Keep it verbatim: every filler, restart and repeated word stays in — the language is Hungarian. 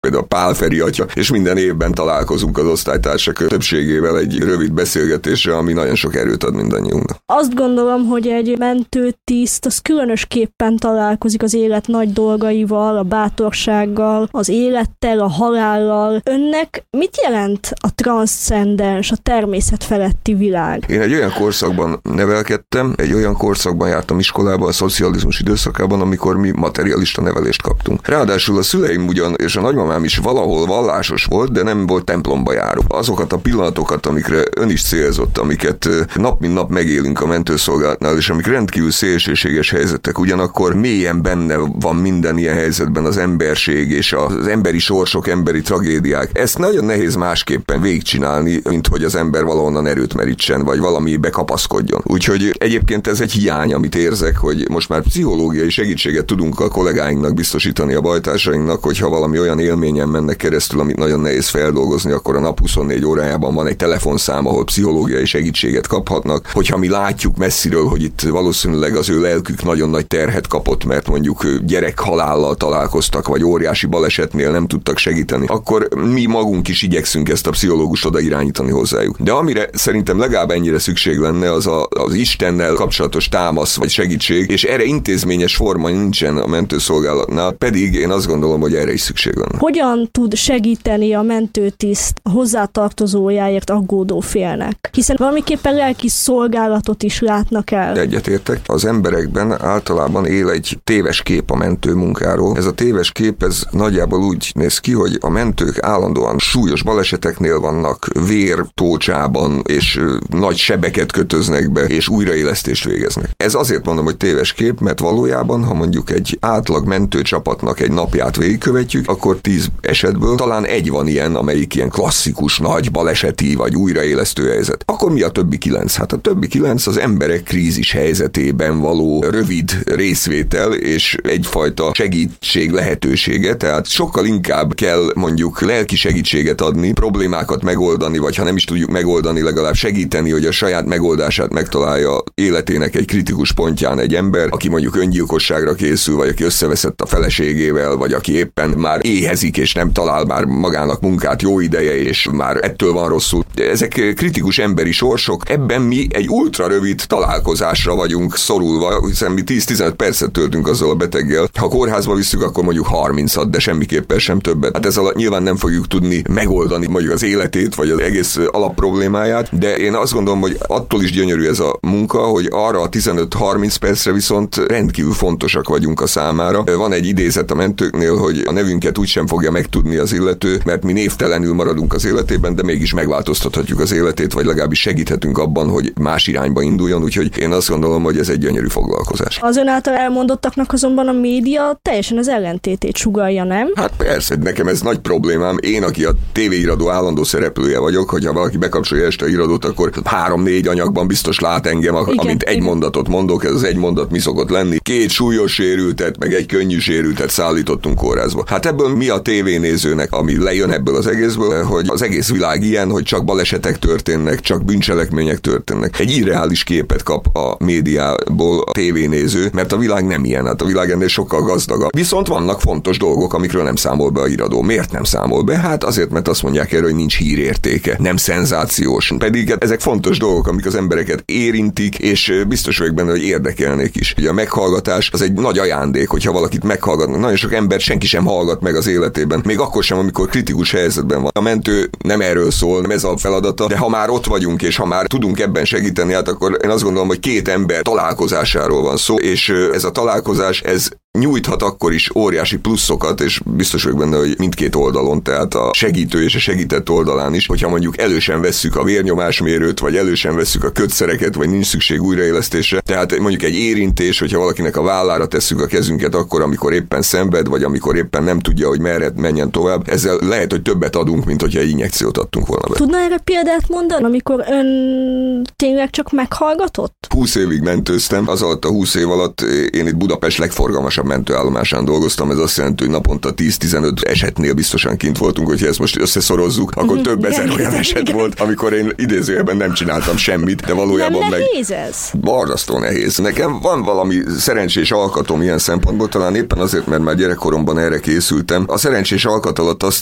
például Pál Feri atya, és minden évben találkozunk az osztálytársak többségével egy rövid beszélgetésre, ami nagyon sok erőt ad mindannyiunknak. Azt gondolom, hogy egy mentőtiszt az különösképpen találkozik az élet nagy dolgaival, a bátorsággal, az élettel, a halállal. Önnek mit jelent a transzcendens, a természet feletti világ? Én egy olyan korszakban nevelkedtem, egy olyan korszakban jártam iskolába, a szocializmus időszakában, amikor mi materialista nevelést kaptunk. Ráadásul a szüleim ugyan, és a nagymamám is valahol vallásos volt, de nem volt templomba járó. Azokat a pillanatokat, amikre ön is célzott, amiket nap mint nap megélünk a mentőszolgálatnál, és amik rendkívül szélsőséges helyzetek, ugyanakkor mélyen benne van minden ilyen helyzetben az emberség és az emberi sorsok, emberi tragédiák. Ezt nagyon nehéz másképpen végigcsinálni, mint hogy az ember valahonnan erőt merítsen, vagy valamibe kapaszkodjon. Úgyhogy egyébként ez egy hiány, amit érzek, hogy most már pszichológiai segítséget tudunk a kollégáinknak biztosítani, a bajtársainknak, hogyha valami olyan élményen mennek keresztül, amit nagyon nehéz feldolgozni, akkor a nap huszonnégy órájában van egy telefonszám, ahol pszichológiai segítséget kaphatnak. Hogyha mi látjuk messziről, hogy itt valószínűleg az ő lelkük nagyon nagy terhet kapott, mert mondjuk gyerekhalállal találkoztak, vagy óriási balesetnél nem tudtak segíteni, akkor mi magunk is igyekszünk ezt a pszichológust oda irányítani hozzájuk. De amire szerintem legalább ennyire szükség lenne, az a, az Istennel kapcsolatos támasz vagy segítség, és erre intézményes forma nincsen a mentőszolgálatnál, pedig én azt gondolom, hogy erre is szükség lenne. Hogyan tud segíteni a mentőtiszt a hozzátartozójáért aggódó félnek? Hiszen valamiképpen lelki szolgálatot is látnak el. Egyetértek. Az emberekben általában él egy téves kép a mentő munkáról. Ez a téves kép, ez nagyjából úgy néz ki, hogy a mentők állandóan súlyos baleseteknél vannak, vértócsában, és nagy sebeket kötöznek be, és újraélesztést végeznek. Ez azért mondom, hogy téves kép, mert valójában, ha mondjuk egy átlag mentőcsapatnak egy napját végigkövetjük, akkor tíz esetből talán egy van ilyen, amelyik ilyen klasszikus, nagy baleseti, vagy újraélesztő helyzet. Akkor mi a többi kilenc? Hát a többi kilenc az emberek krízis helyzetében való rövid részvétel, és egyfajta segítség lehetősége, tehát sokkal inkább kell mondjuk lelki segítséget adni, problémákat megoldani, vagy ha nem is tudjuk megoldani, legalább segíteni, hogy a saját megoldását megtalálja életének egy kritikus pontján egy ember, aki mondjuk öngyilkosságra készül, vagy aki összeveszett a feleségével, vagy aki éppen már éhezik, és nem talál már magának munkát jó ideje, és már ettől van rosszul. Ezek kritikus emberi sorsok, ebben mi egy ultra rövid találkozásra vagyunk szorulva, hiszen mi tíz-tizenöt percet töltünk azzal a beteggel. Ha kórházba visszük, akkor mondjuk harmincat, de semmiképpen sem többet. Hát ezzel nyilván nem fogjuk tudni megoldani mondjuk az életét, vagy az egész alapproblémáját, de én azt gondolom, hogy attól is gyönyörű ez a munka, hogy arra a tizenöt-harminc percre viszont rendkívül fontosak vagyunk a számára. Van egy idézet a mentőknél, hogy a nevünket úgysem fogja megtudni az illető, mert mi névtelenül maradunk az életében, de mégis megváltoztathatjuk az életét, vagy legalábbis segíthetünk abban, hogy más irányba induljon, úgyhogy én azt gondolom, hogy ez egy gyönyörű foglalkozás. Az ön által elmondottaknak azonban a média teljesen az ellentétét sugallja, nem? Hát persze, nekem ez nagy problémám. Én, aki a tévéiradó állandó szereplője vagyok, hogyha valaki bekapcsolja este a iradót, akkor három-négy anyagban biztos lát engem, igen, amint egy igen. mondatot mondok, ez az egy mondat mi szokott lenni. Két súlyos sérültet, meg egy könnyű sérültet szállítottunk kórházba. Hát ebből mi a tévénézőnek, ami lejön ebből az egészből, hogy az egész világ ilyen, hogy csak balesetek történnek, csak bűncselekmények történnek. Egy irreális képet kap a médiából a tévénéző, mert a világ nem ilyen, hát a világ ennél sokkal gazdagabb. Viszont vannak fontos dolgok, amikről nem számol be a iradó. Miért nem számol be? Hát azért, mert azt mondják erről, hogy nincs hírértéke, nem szenzációs. Pedig ezek fontos dolgok, amik az embereket érintik, és biztos vagyok benne, hogy érdekelnék is. Ugye a meghallgatás az egy nagy ajándék, hogyha valakit meghallgatnak. Nagyon sok ember senki sem hallgat meg az életében, még akkor sem, amikor kritikus helyzetben van. A mentő nem erről szól, nem ez a feladata, de ha már ott vagyunk, és ha már tudunk ebben segíteni, hát akkor én azt gondolom, hogy két ember találkozásáról van szó, és ez a találkozás, ez nyújthat akkor is óriási pluszokat, és biztos vagyok benne, hogy mindkét oldalon, tehát a segítő és a segített oldalán is, hogyha mondjuk elősen vesszük a vérnyomásmérőt, vagy elősen vesszük a kötszereket, vagy nincs szükség újraélesztésre. Tehát mondjuk egy érintés, hogyha valakinek a vállára tesszük a kezünket akkor, amikor éppen szenved, vagy amikor éppen nem tudja, hogy merre menjen tovább, ezzel lehet, hogy többet adunk, mint hogyha egy injekciót adtunk volna be. Tudna erre példát mondani, amikor ön tényleg csak meghallgatott? húsz évig mentőztem, az alatt a húsz év alatt én itt Budapest legforgalmasabb legfontosabb mentőállomásán dolgoztam, ez azt jelenti, hogy naponta tíz-tizenöt esetnél biztosan kint voltunk, hogyha ezt most összeszorozzuk, akkor mm-hmm. több ezer olyan eset volt, amikor én idézőjelben nem csináltam semmit, de valójában nem meg... nehéz ez? Borzasztó nehéz. Nekem van valami szerencsés alkatom ilyen szempontból, talán éppen azért, mert már gyerekkoromban erre készültem. A szerencsés alkat alatt azt